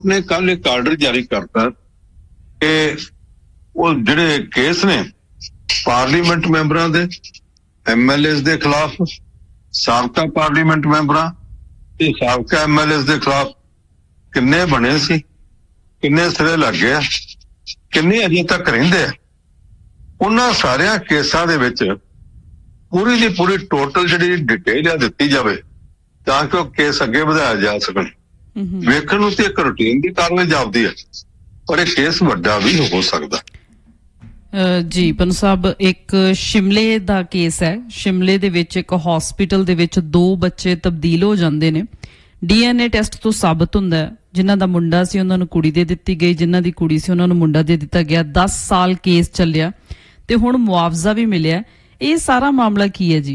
ने कल एक आर्डर जारी करता कि वो जिहड़े केस ने पार्लीमेंट मैंबरां दे MLAs दे खिलाफ साबका पार्लीमेंट मैंबरां ते साबका MLAs दे खिलाफ किन्ने बने सी, किन्ने सिरे लग गए, किन्ने अजे तक रहिंदे आ, उन्हां सारियां केसां दे विच पूरी दी पूरी टोटल जिहड़ी डिटेल आ दित्ती जावे तां कि केस अगे वधाया जा सकण। वेखण नूं ते इक रूटीन दी कार्रवाई जापदी है, पर इह केस वड्डा भी हो सकदा। जी पन साहब, एक शिमले दा केस है। शिमले दे विच एक हॉस्पिटल दे विच 2 बच्चे तब्दील हो जांदे ने। DNA टैसट तो साबित हुंदा है जिन्हां दा मुंडा सी उन्हां नूं कुड़ी दे दित्ती गई, जिन्हां दी कुड़ी सी उन्हां नूं मुंडा दे दित्ता गया। 10 साल केस चलिया ते हुण मुआवजा भी मिलिया। ये सारा मामला की है जी?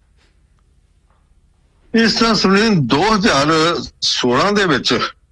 इस तरह सुनिए, 2016 दे विच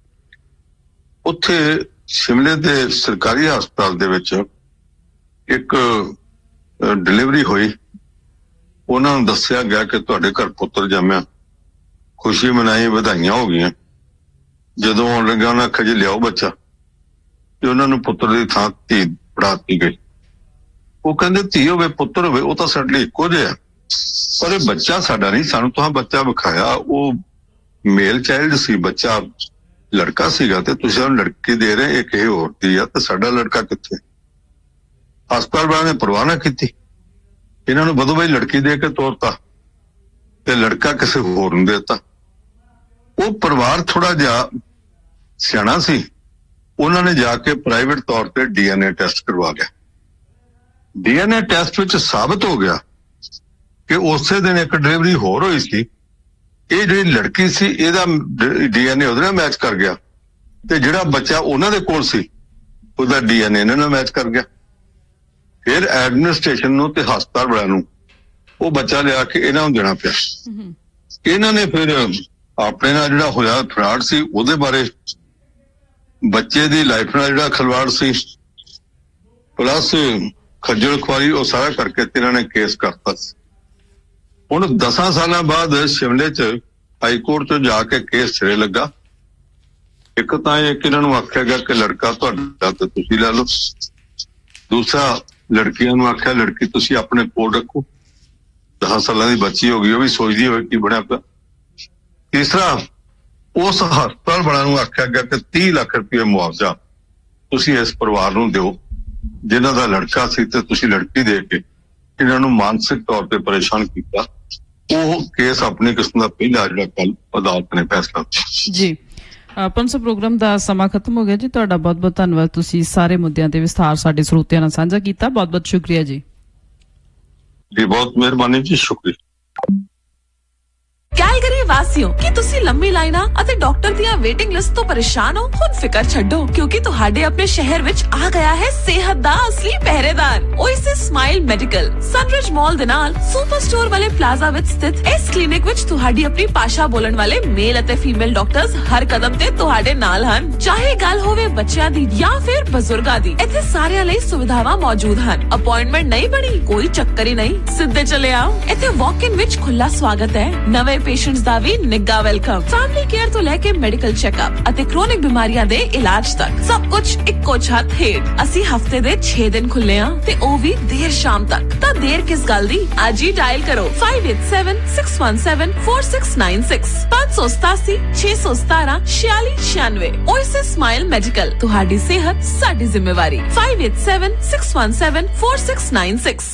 उत्थे शिमले दे सरकारी हस्पताल दे विच एक डिलीवरी हुई। उन्होंने दस्या गया कि तुहाडे घर पुत्र जम्मिया, खुशी मनाई, बधाइयां हो गई। जदों आउण लगा उन्हें आख्या जी लियाओ बच्चा, ते उन्होंने पुत्र की थां धी पढ़ाती गई। वो कहंदे धी होवे पुत्र होवे वो तां साडे लई इक्को जिहा, पर ये बच्चा साडा नहीं, सानूं तुहां बच्चा विखाया वो मेल चाइल्ड सी, बच्चा लड़का सीगा ते तुसीं उहनूं लड़की दे रहे, एक किसी होर दी आ ते साडा लड़का कित्थे? हस्पताल वाले ने परवाह ना की, इन्होंने बदो भाई लड़की दे के तोरता ते लड़का किसी होर नूं देता। वो परिवार थोड़ा जिहा सियाणा सी, उन्होंने जाके प्राइवेट तौर पर DNA टेस्ट करवा लिया। DNA टेस्ट विच साबित हो गया कि उसे दिन एक डिलीवरी होर हुई सी, ये जिहड़ी लड़की सी इहदा DNA उहदे नाल मैच कर गया ते जिहड़ा बच्चा उन्हां दे कोल सी उहदा DNA इन्हां नाल मैच कर गया। फिर एडमिनिस्ट्रेशन नूं ते हस्पताल वालियां नूं वो बच्चा लिया के इन्हां नूं देना पिया। इन्हां ने फिर अपने नाल जिहड़ा होया फ्रॉड सी उहदे बारे, बच्चे दी लाइफ नाल जिहड़ा खिलवाड़ सी, प्लस खज्जल खुआरी, वो सारा करके इन्हां ने केस करता। हुण 10 साल बाद शिमले च हाई कोर्ट च जाके केस सिरे लगा। एक तां एक इन्हां नूं आख्या गया कि लड़का तुहाडा ते तुसीं लै लो, दूसरा लड़कियां नूं आख्या लड़की तुसीं अपने कोल रखो, 10 साल की बच्ची हो गई, वो भी सोचती हो की बनया पिया। तीसरा उस हस्पताल वालियां नूं आख्या गया कि 30 लाख रुपये मुआवजा तुसीं इस परिवार नूं दिओ जिन्हां दा लड़का सी ते तुसीं लड़की दे के इन्हां नूं मानसिक तौर पर परेशान किया। वो केस अपनी किस्म का पहला जिहड़ा कल अदालत ने फैसला किया। जी पंच प्रोग्राम का समा खत्म हो गया जी। तुहाडा बहुत बहुत धन्नवाद, तुसीं सारे मुद्दिआं ते विस्तार साडे श्रोतिआं नाल साझा कीता। बहुत बहुत शुक्रिया जी। जी बहुत मेहरबानी जी, शुक्रिया। कैलगरी वासियों की तुसी लंबी लाइना ਅਤੇ डॉक्टर ਦੀਆਂ वेटिंग लिस्ट तो परेशान हो? खुद फिकर छड्डो, क्योंकि ਤੁਹਾਡੇ अपने शहर विच आ गया है सेहत ਦਾ असली ਪਹਿਰੇਦਾਰ। ओएसिस स्माइल मेडिकल सनरिज मॉल ਦੇ ਨਾਲ सुपर स्टोर वाले प्लाजा विच स्थित इस क्लिनिक विच ਤੁਹਾਡੀ अपनी भाषा बोलण वाले मेल ਅਤੇ फीमेल डॉक्टर्स हर कदम ਤੇ ਤੁਹਾਡੇ ਨਾਲ ਹਨ। ਚਾਹੇ ਗੱਲ ਹੋਵੇ ਬੱਚਿਆਂ ਦੀ ਜਾਂ ਫਿਰ ਬਜ਼ੁਰਗਾਂ ਦੀ, ਇੱਥੇ ਸਾਰਿਆਂ ਲਈ ਸੁਵਿਧਾਵਾਂ ਮੌਜੂਦ ਹਨ। ਅਪਾਇੰਟਮੈਂਟ ਨਹੀਂ ਬਣੀ, ਕੋਈ ਚੱਕਰ ਹੀ ਨਹੀਂ, ਸਿੱਧੇ ਚਲੇ ਆਓ। ਇੱਥੇ ਵਾਕ ਇਨ ਵਿਚ ਖੁੱਲਾ ਸਵਾਗਤ ਹੈ। ਨਵੇਂ पेशेंट्स दा भी निग्गा वेलकम। फैमिली केयर तो लेके मेडिकल चेकअप ਅਤੇ क्रोनिक बीमारियां दे इलाज तक सब कुछ ਇੱਕੋ ਛੱਤ ਹੇਠ। ਅਸੀਂ ਹਫਤੇ ਦੇ 6 ਦਿਨ ਖੁੱਲੇ ਆ ਤੇ ਉਹ ਵੀ ਦੇਰ ਸ਼ਾਮ ਤੱਕ। ਤਾਂ ਦੇਰ ਕਿਸ ਗੱਲ ਦੀ, ਅੱਜ ਹੀ ਡਾਇਲ ਕਰੋ 5876174696 587 617 4696। ओएसिस स्माइल मेडिकल, ਤੁਹਾਡੀ ਸਿਹਤ ਸਾਡੀ ਜ਼ਿੰਮੇਵਾਰੀ। 5876174696।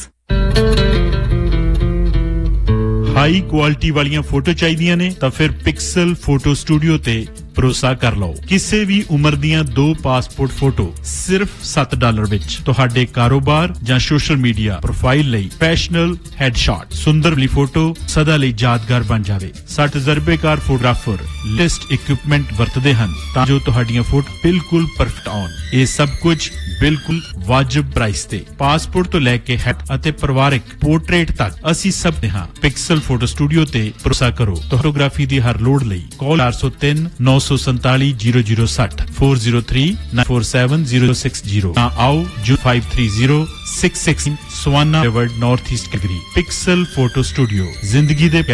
हाई क्वालिटी वालियां फोटो चाहिए ने तो फिर पिक्सल फोटो स्टूडियो ते भरोसा कर लो। किसी भी उम्र दियां 2 पासपोर्ट फोटो सिर्फ $7 विच तुहाडे कारोबार जां सोशल मीडिया प्रोफाइल लई पैशनल हेडशॉट सुंदरली फोटो सदा लई यादगार बन जावे। 60 तजर्बेकार फोटोग्राफर लिस्ट इक्विपमेंट वरतदे हन तां जो तुहाडीआं फोटो बिल्कुल परफेक्ट आउण। ये सब कुछ बिल्कुल वाजिब प्राइस ते। पासपोर्ट तो लैके हेड अते परिवारिक पोर्ट्रेट तक असी सब हां। पिक्सल फोटो स्टूडियो ते भरोसा करो। फोटोग्राफी दी हर लोड़ लई कॉल 403 947 0060 403 947 060। ना आओ जो 530 616 Swana River North East Calgary। Pixel photo studio जिंदगी दे